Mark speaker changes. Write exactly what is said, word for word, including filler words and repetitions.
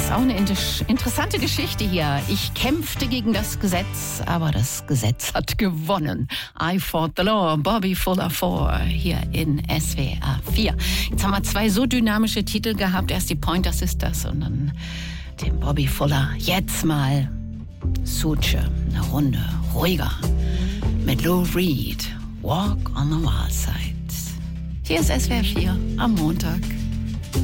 Speaker 1: ist auch eine interessante Geschichte hier. Ich kämpfte gegen das Gesetz, aber das Gesetz hat gewonnen. I fought the law, Bobby Fuller Four, hier in S W R vier. Jetzt haben wir zwei so dynamische Titel gehabt. Erst die Pointer Sisters und dann den Bobby Fuller. Jetzt mal Suche, eine Runde ruhiger. Mit Lou Reed, Walk on the Wild Side. Hier ist S W R vier am Montag.